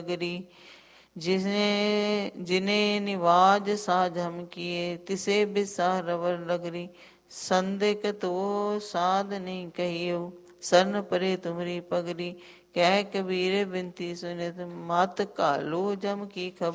नगरी। जिने निवाज साज हम किए, तिसे बिसाह रवर लगरी। संदिक तो साध नहीं कहियो, सरन परे तुमरी पगरी। कह कबीर बिनती सुनित, मत घालो जम की खबर।